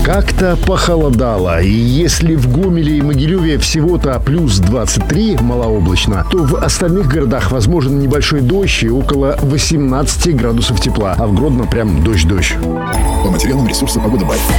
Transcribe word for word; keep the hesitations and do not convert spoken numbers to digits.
Как-то похолодало, и если в Гомеле и Могилеве всего-то плюс двадцать три малооблачно, то в остальных городах возможен небольшой дождь и около восемнадцати градусов тепла, а в Гродно прям дождь-дождь. По материалам ресурса «Погода Бай».